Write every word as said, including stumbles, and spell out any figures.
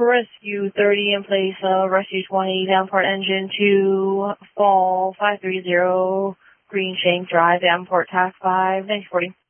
Rescue thirty in place of Rescue twenty, Davenport engine two, fall five three zero, Green Shank Drive, Davenport, task five, thanks forty.